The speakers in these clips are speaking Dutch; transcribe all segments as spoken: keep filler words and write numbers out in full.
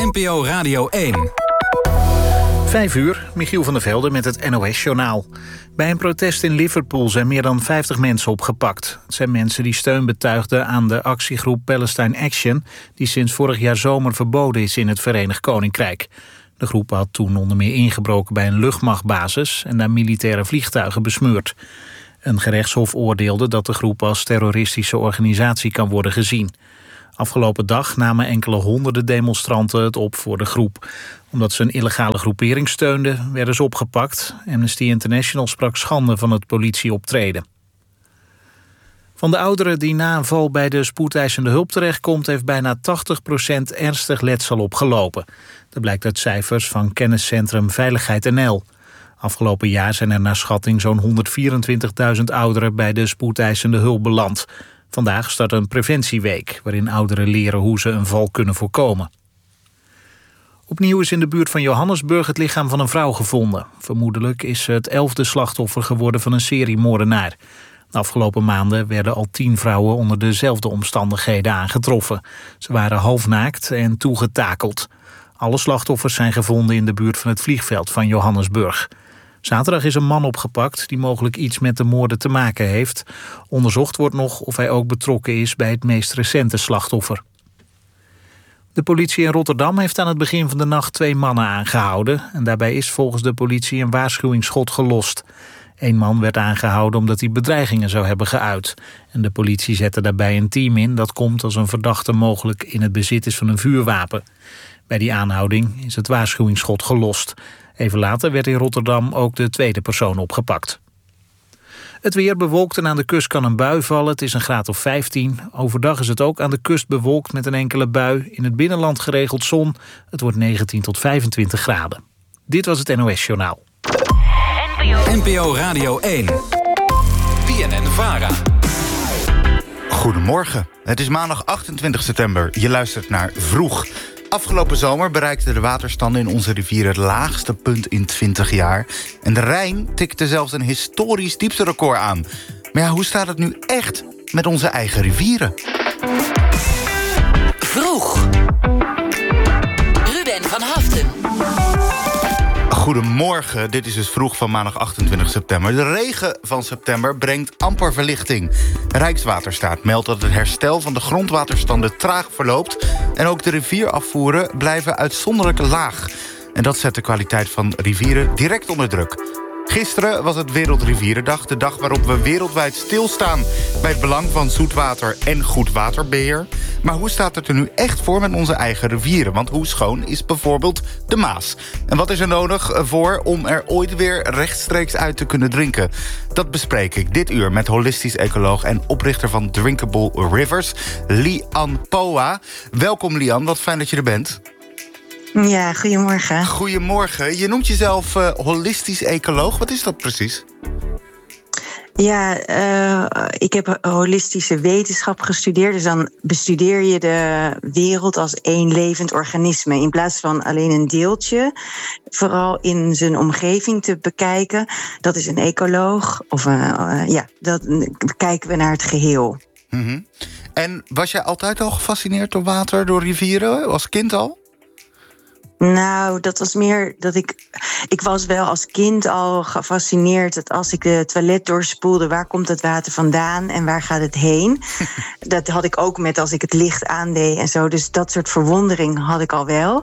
N P O Radio één. Vijf uur, Michiel van der Velde met het N O S-journaal. Bij een protest in Liverpool zijn meer dan vijftig mensen opgepakt. Het zijn mensen die steun betuigden aan de actiegroep Palestine Action, die sinds vorig jaar zomer verboden is in het Verenigd Koninkrijk. De groep had toen onder meer ingebroken bij een luchtmachtbasis en daar militaire vliegtuigen besmeurd. Een gerechtshof oordeelde dat de groep als terroristische organisatie kan worden gezien. Afgelopen dag namen enkele honderden demonstranten het op voor de groep. Omdat ze een illegale groepering steunden, werden ze opgepakt. Amnesty International sprak schande van het politieoptreden. Van de ouderen die na een val bij de spoedeisende hulp terechtkomt, heeft bijna tachtig procent ernstig letsel opgelopen. Dat blijkt uit cijfers van kenniscentrum Veiligheid N L. Afgelopen jaar zijn er naar schatting zo'n honderdvierentwintigduizend ouderen bij de spoedeisende hulp beland. Vandaag start een preventieweek, waarin ouderen leren hoe ze een val kunnen voorkomen. Opnieuw is in de buurt van Johannesburg het lichaam van een vrouw gevonden. Vermoedelijk is ze het elfde slachtoffer geworden van een seriemoordenaar. De afgelopen maanden werden al tien vrouwen onder dezelfde omstandigheden aangetroffen. Ze waren halfnaakt en toegetakeld. Alle slachtoffers zijn gevonden in de buurt van het vliegveld van Johannesburg. Zaterdag is een man opgepakt die mogelijk iets met de moorden te maken heeft. Onderzocht wordt nog of hij ook betrokken is bij het meest recente slachtoffer. De politie in Rotterdam heeft aan het begin van de nacht twee mannen aangehouden. En daarbij is volgens de politie een waarschuwingsschot gelost. Eén man werd aangehouden omdat hij bedreigingen zou hebben geuit. En de politie zette daarbij een team in dat komt als een verdachte mogelijk in het bezit is van een vuurwapen. Bij die aanhouding is het waarschuwingsschot gelost. Even later werd in Rotterdam ook de tweede persoon opgepakt. Het weer bewolkt en aan de kust kan een bui vallen. Het is een graad of vijftien. Overdag is het ook aan de kust bewolkt met een enkele bui. In het binnenland geregeld zon. Het wordt negentien tot vijfentwintig graden. Dit was het N O S-journaal. N P O Radio één. B N N-Vara. Goedemorgen. Het is maandag achtentwintig september. Je luistert naar Vroeg. Afgelopen zomer bereikten de waterstanden in onze rivier het laagste punt in twintig jaar. En de Rijn tikte zelfs een historisch diepterecord aan. Maar ja, hoe staat het nu echt met onze eigen rivieren? Vroeg. Ruben van Haften. Goedemorgen, dit is dus Vroeg van maandag achtentwintig september. De regen van september brengt amper verlichting. Rijkswaterstaat meldt dat het herstel van de grondwaterstanden traag verloopt. En ook de rivierafvoeren blijven uitzonderlijk laag. En dat zet de kwaliteit van rivieren direct onder druk. Gisteren was het Wereldrivierendag, de dag waarop we wereldwijd stilstaan bij het belang van zoetwater en goed waterbeheer. Maar hoe staat het er nu echt voor met onze eigen rivieren? Want hoe schoon is bijvoorbeeld de Maas? En wat is er nodig voor om er ooit weer rechtstreeks uit te kunnen drinken? Dat bespreek ik dit uur met holistisch ecoloog en oprichter van Drinkable Rivers, Lian Poa. Welkom Lian, wat fijn dat je er bent. Ja, goedemorgen. Goedemorgen. Je noemt jezelf uh, holistisch ecoloog. Wat is dat precies? Ja, uh, ik heb holistische wetenschap gestudeerd. Dus dan bestudeer je de wereld als één levend organisme. In plaats van alleen een deeltje, vooral in zijn omgeving te bekijken. Dat is een ecoloog. Of uh, uh, ja, dat kijken we naar het geheel. Mm-hmm. En was jij altijd al gefascineerd door water, door rivieren, als kind al? Nou, dat was meer dat ik... Ik was wel als kind al gefascineerd dat als ik de toilet doorspoelde, waar komt het water vandaan en waar gaat het heen? Dat had ik ook met als ik het licht aandeed en zo. Dus dat soort verwondering had ik al wel.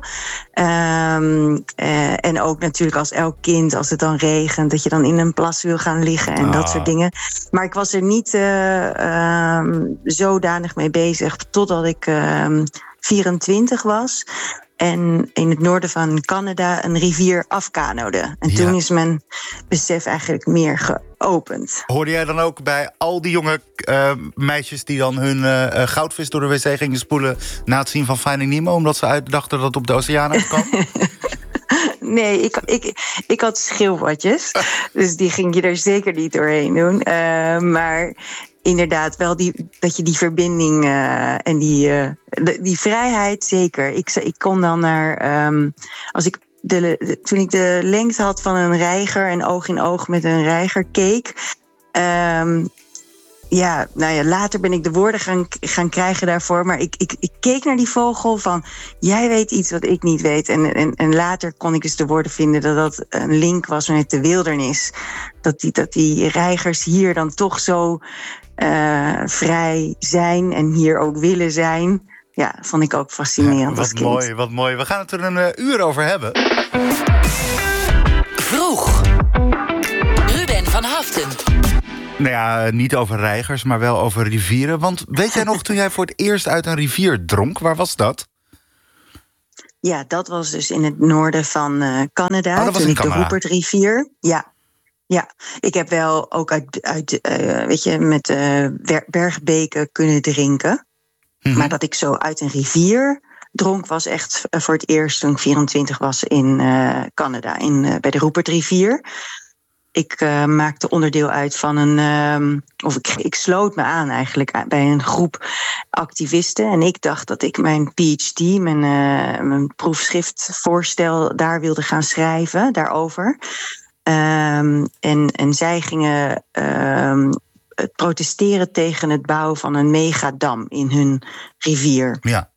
Um, uh, en ook natuurlijk als elk kind, als het dan regent, dat je dan in een plas wil gaan liggen en ah. dat soort dingen. Maar ik was er niet uh, um, zodanig mee bezig totdat ik um, vierentwintig was. En in het noorden van Canada een rivier afkanode. En ja. Toen is mijn besef eigenlijk meer geopend. Hoorde jij dan ook bij al die jonge uh, meisjes die dan hun uh, goudvis door de wc gingen spoelen na het zien van Finding Nemo, omdat ze uitdachten dat het op de oceaan uitkwam? Nee, ik, ik, ik had schildpadjes. Dus die ging je er zeker niet doorheen doen. Uh, maar inderdaad, wel die, dat je die verbinding uh, en die, uh, de, die vrijheid zeker. Ik, ik kon dan naar... Um, als ik de, de, toen ik de lengte had van een reiger en oog in oog met een reiger keek, Um, ja, nou ja, later ben ik de woorden gaan, gaan krijgen daarvoor. Maar ik, ik, ik keek naar die vogel van, jij weet iets wat ik niet weet. En, en, en later kon ik dus de woorden vinden dat dat een link was met de wildernis. Dat die, dat die reigers hier dan toch zo uh, vrij zijn en hier ook willen zijn. Ja, vond ik ook fascinerend. Ja, als wat kind. mooi, wat mooi. We gaan het er een uh, uur over hebben. Vroeg. Ruben van Haften. Nou ja, niet over reigers, maar wel over rivieren. Want weet jij nog, toen jij voor het eerst uit een rivier dronk, waar was dat? Ja, dat was dus in het noorden van uh, Canada. Oh, dat was toen in ik Canada. de Rupertrivier. Ja. Ja, ik heb wel ook uit, uit uh, weet je, met uh, bergbeken kunnen drinken. Mm-hmm. Maar dat ik zo uit een rivier dronk was echt voor het eerst toen ik vierentwintig was in uh, Canada, in, uh, bij de Rupertrivier. Ik uh, maakte onderdeel uit van een, um, of ik, ik sloot me aan eigenlijk bij een groep activisten. En ik dacht dat ik mijn P H D, mijn, uh, mijn proefschriftvoorstel, daar wilde gaan schrijven, daarover. Um, en, en zij gingen um, protesteren tegen het bouwen van een megadam in hun rivier. Ja.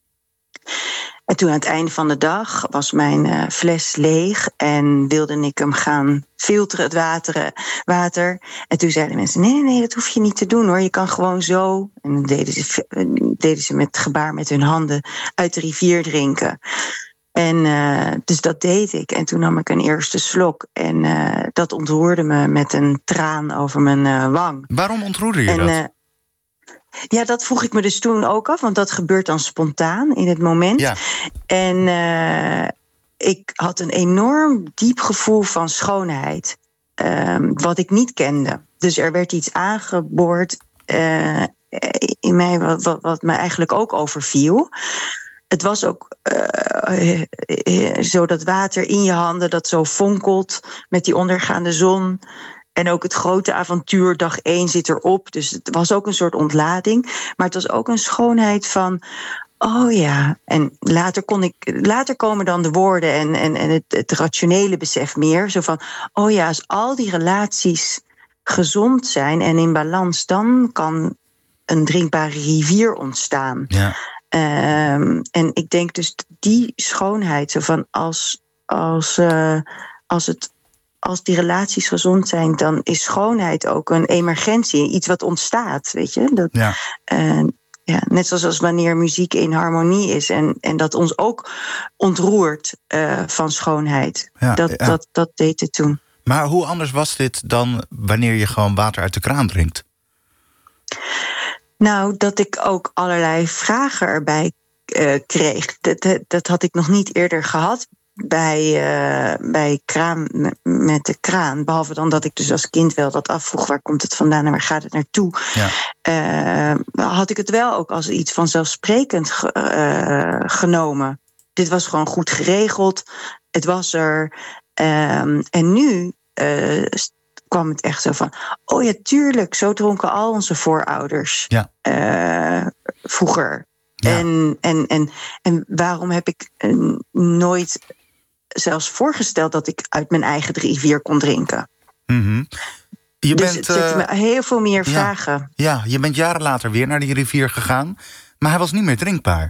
En toen aan het einde van de dag was mijn uh, fles leeg en wilde ik hem gaan filteren, het water, water. En toen zeiden mensen, nee, nee, nee, dat hoef je niet te doen hoor. Je kan gewoon zo, en dan deden ze, deden ze met gebaar met hun handen, uit de rivier drinken. En uh, dus dat deed ik. En toen nam ik een eerste slok. En uh, dat ontroerde me met een traan over mijn uh, wang. Waarom ontroerde je en, dat? Uh, ja, dat vroeg ik me dus toen ook af. Want dat gebeurt dan spontaan in het moment. Ja. En uh, ik had een enorm diep gevoel van schoonheid. Uh, wat ik niet kende. Dus er werd iets aangeboord uh, in mij wat, wat, wat me eigenlijk ook overviel. Het was ook uh, zo dat water in je handen dat zo fonkelt met die ondergaande zon. En ook het grote avontuur, dag één zit erop. Dus het was ook een soort ontlading. Maar het was ook een schoonheid van, oh ja. En later, kon ik, later komen dan de woorden en, en, en het, het rationele besef meer. Zo van, oh ja, als al die relaties gezond zijn en in balans, dan kan een drinkbare rivier ontstaan. Ja. Um, en ik denk dus die schoonheid, zo van als, als, uh, als, het, als die relaties gezond zijn, dan is schoonheid ook een emergentie, iets wat ontstaat, weet je. Dat, ja. Uh, ja, net zoals als wanneer muziek in harmonie is en, en dat ons ook ontroert uh, van schoonheid. Ja, dat, ja. Dat, dat deed het toen. Maar hoe anders was dit dan wanneer je gewoon water uit de kraan drinkt? Nou, dat ik ook allerlei vragen erbij uh, kreeg. Dat, dat, dat had ik nog niet eerder gehad bij, uh, bij kraan, met de kraan. Behalve dan dat ik dus als kind wel dat afvroeg, waar komt het vandaan en waar gaat het naartoe? Ja. Uh, had ik het wel ook als iets vanzelfsprekend ge, uh, genomen. Dit was gewoon goed geregeld. Het was er. Um, en nu Uh, kwam het echt zo van, oh ja, tuurlijk, zo dronken al onze voorouders ja. uh, vroeger. Ja. En, en, en, en waarom heb ik uh, nooit zelfs voorgesteld dat ik uit mijn eigen rivier kon drinken? Mm-hmm. Je dus bent, het zette me heel veel meer ja, vragen. Ja, je bent jaren later weer naar die rivier gegaan, maar hij was niet meer drinkbaar.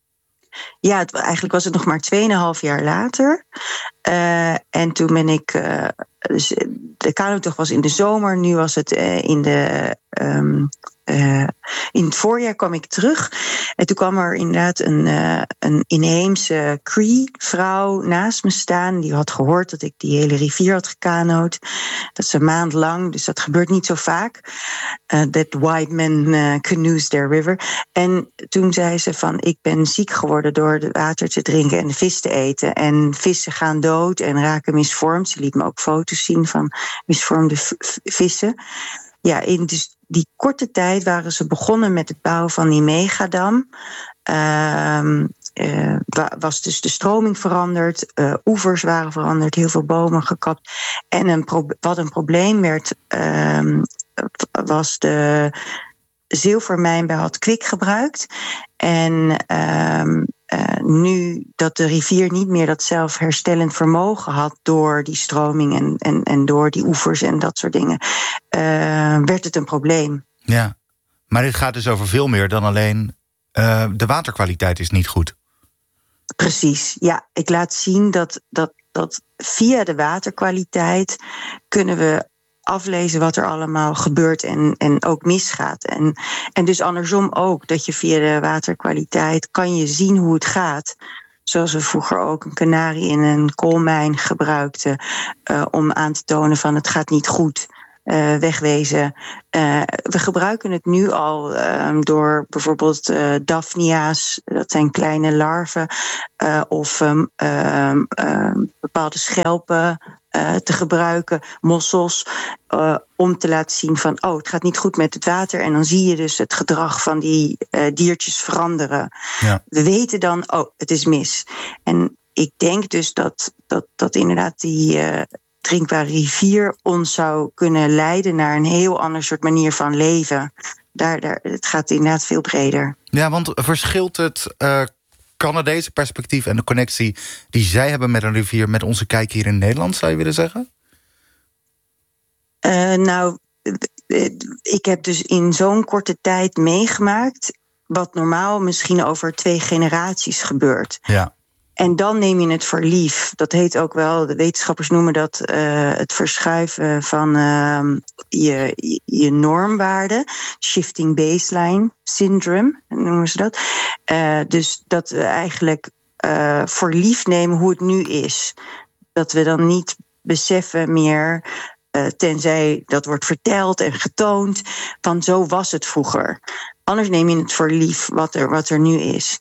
Ja, het, eigenlijk was het nog maar tweeënhalf jaar later. Uh, en toen ben ik... Uh, dus de kanotocht was in de zomer, nu was het uh, in de... Um, uh, in het voorjaar kwam ik terug. En toen kwam er inderdaad een, uh, een inheemse Cree-vrouw naast me staan. Die had gehoord dat ik die hele rivier had gekanoot. Dat is een maand lang, dus dat gebeurt niet zo vaak. Uh, that white men uh, canoes their river. En toen zei ze van, ik ben ziek geworden door het water te drinken en de vis te eten. En vissen gaan dood en raken misvormd. Ze liet me ook foto's zien van misvormde v- vissen. Ja, in dus die korte tijd waren ze begonnen met het bouwen van die megadam. Uh, uh, was dus de stroming veranderd, uh, oevers waren veranderd, heel veel bomen gekapt. En een pro- wat een probleem werd, uh, was de zilvermijn bij Had Kwik gebruikt. En uh, uh, nu dat de rivier niet meer dat zelfherstellend vermogen had door die stroming en, en, en door die oevers en dat soort dingen, uh, werd het een probleem. Ja, maar dit gaat dus over veel meer dan alleen uh, de waterkwaliteit is niet goed. Precies, ja. Ik laat zien dat, dat, dat via de waterkwaliteit kunnen we aflezen wat er allemaal gebeurt en, en ook misgaat. En, en dus andersom ook, dat je via de waterkwaliteit kan je zien hoe het gaat. Zoals we vroeger ook een kanarie in een koolmijn gebruikten uh, om aan te tonen van het gaat niet goed. Uh, wegwezen. Uh, we gebruiken het nu al uh, door bijvoorbeeld uh, daphnia's, dat zijn kleine larven, uh, of um, uh, uh, bepaalde schelpen uh, te gebruiken, mossels, uh, om te laten zien van oh, het gaat niet goed met het water. En dan zie je dus het gedrag van die uh, diertjes veranderen. Ja. We weten dan, oh, het is mis. En ik denk dus dat, dat, dat inderdaad die Uh, drinkbare rivier ons zou kunnen leiden naar een heel ander soort manier van leven. Daar, daar, het gaat inderdaad veel breder. Ja, want verschilt het uh, Canadese perspectief en de connectie die zij hebben met een rivier met onze kijk hier in Nederland, zou je willen zeggen? Uh, nou, ik heb dus in zo'n korte tijd meegemaakt wat normaal misschien over twee generaties gebeurt. Ja. En dan neem je het voor lief. Dat heet ook wel, de wetenschappers noemen dat uh, het verschuiven van uh, je, je normwaarde. Shifting baseline syndrome, noemen ze dat. Uh, dus dat we eigenlijk uh, voor lief nemen hoe het nu is. Dat we dan niet beseffen meer, uh, tenzij dat wordt verteld en getoond, van zo was het vroeger. Anders neem je het voor lief wat er, wat er nu is.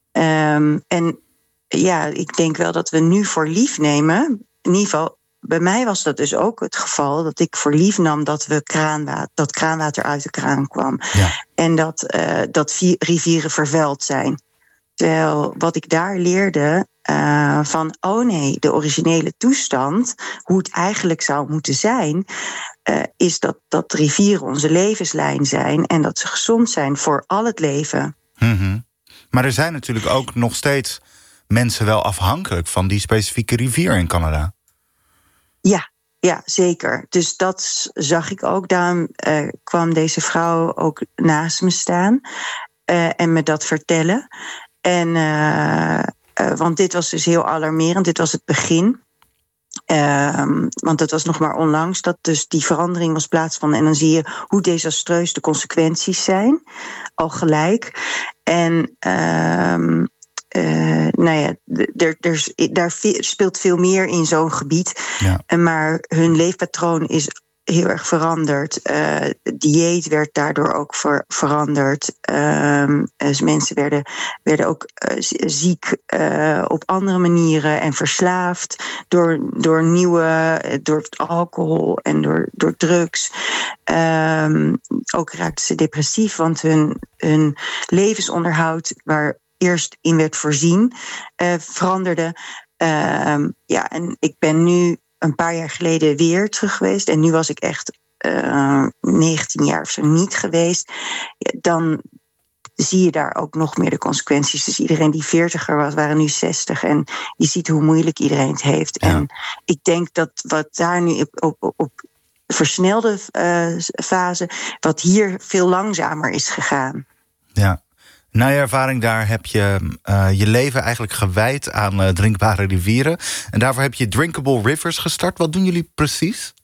Um, en ja, ik denk wel dat we nu voor lief nemen. In ieder geval, bij mij was dat dus ook het geval, dat ik voor lief nam dat we kraanwater, dat kraanwater uit de kraan kwam. Ja. En dat, uh, dat rivieren vervuild zijn. Terwijl wat ik daar leerde uh, van, oh nee, de originele toestand, hoe het eigenlijk zou moeten zijn, uh, is dat, dat rivieren onze levenslijn zijn en dat ze gezond zijn voor al het leven. Mm-hmm. Maar er zijn natuurlijk ook nog steeds mensen wel afhankelijk van die specifieke rivier in Canada. Ja, ja, zeker. Dus dat zag ik ook. Daarom uh, kwam deze vrouw ook naast me staan uh, en me dat vertellen. En uh, uh, want dit was dus heel alarmerend. Dit was het begin. Uh, want het was nog maar onlangs dat dus die verandering was plaatsgevonden. En dan zie je hoe desastreus de consequenties zijn. Al gelijk. En Uh, Uh, nou ja, er, er, daar speelt veel meer in zo'n gebied. Ja. Maar hun leefpatroon is heel erg veranderd. Uh, dieet werd daardoor ook ver, veranderd. Uh, dus mensen werden, werden ook uh, ziek uh, op andere manieren en verslaafd door, door nieuwe, door alcohol en door, door drugs. Uh, ook raakten ze depressief, want hun, hun levensonderhoud, waar eerst in werd voorzien, uh, veranderde. Uh, ja, en ik ben nu een paar jaar geleden weer terug geweest. En nu was ik echt uh, negentien jaar of zo niet geweest. Ja, dan zie je daar ook nog meer de consequenties. Dus iedereen die veertiger was, waren nu zestig. En je ziet hoe moeilijk iedereen het heeft. Ja. En ik denk dat wat daar nu op, op, op versnelde uh, fase, wat hier veel langzamer is gegaan. Ja. Na je ervaring daar heb je uh, je leven eigenlijk gewijd aan uh, drinkbare rivieren. En daarvoor heb je Drinkable Rivers gestart. Wat doen jullie precies?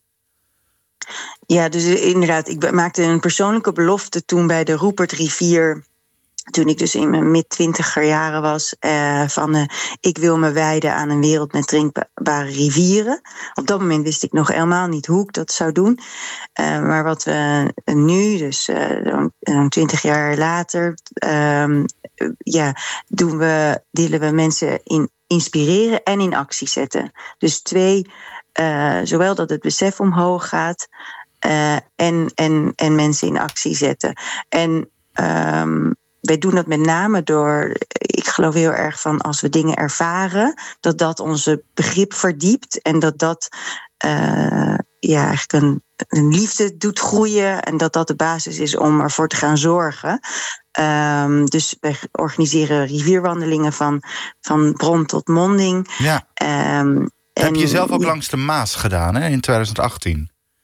Ja, dus inderdaad, ik maakte een persoonlijke belofte toen bij de Rupertrivier, toen ik dus in mijn mid-twintiger jaren was, uh, van uh, ik wil me wijden aan een wereld met drinkbare rivieren. Op dat moment wist ik nog helemaal niet hoe ik dat zou doen. Uh, maar wat we nu, dus uh, twintig jaar later, uh, ja, doen we, willen we mensen in inspireren en in actie zetten. Dus twee, uh, zowel dat het besef omhoog gaat uh, en, en, en mensen in actie zetten. En Um, wij doen dat met name door, ik geloof heel erg van als we dingen ervaren, dat dat onze begrip verdiept en dat dat uh, ja, eigenlijk een, een liefde doet groeien en dat dat de basis is om ervoor te gaan zorgen. Um, dus wij organiseren rivierwandelingen van, van bron tot monding. Ja. Um, heb en, je zelf ook langs de Maas gedaan, hè, in twintig achttien?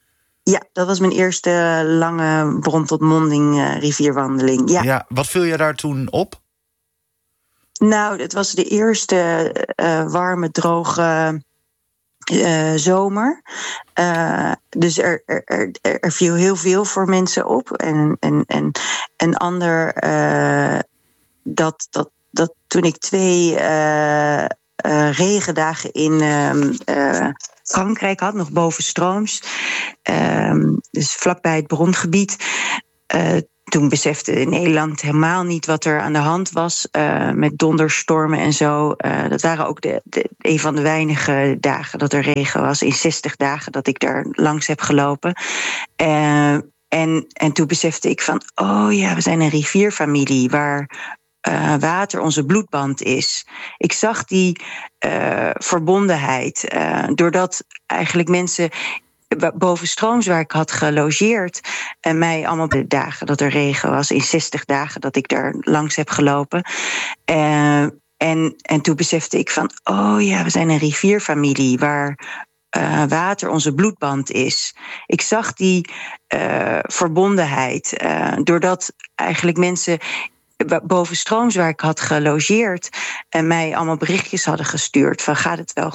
Ja, dat was mijn eerste lange bron-tot-monding uh, rivierwandeling. Ja. Ja, wat viel je daar toen op? Nou, het was de eerste uh, warme, droge uh, zomer. Uh, dus er, er, er, er viel heel veel voor mensen op. En, en, en een ander, uh, dat, dat, dat toen ik twee uh, uh, regendagen in uh, uh, Frankrijk had, nog bovenstrooms, uh, dus vlakbij het brongebied, uh, toen besefte Nederland helemaal niet wat er aan de hand was uh, met donderstormen en zo. Uh, dat waren ook de, de, een van de weinige dagen dat er regen was. In zestig dagen dat ik daar langs heb gelopen. Uh, en, en toen besefte ik van, oh ja, we zijn een rivierfamilie waar uh, water onze bloedband is. Ik zag die uh, verbondenheid. Uh, doordat eigenlijk mensen bovenstrooms waar ik had gelogeerd en mij allemaal de dagen dat er regen was, in zestig dagen dat ik daar langs heb gelopen. Uh, en, en toen besefte ik van, oh ja, we zijn een rivierfamilie waar uh, water onze bloedband is. Ik zag die uh, verbondenheid. Uh, doordat eigenlijk mensen bovenstrooms waar ik had gelogeerd en mij allemaal berichtjes hadden gestuurd van, gaat het wel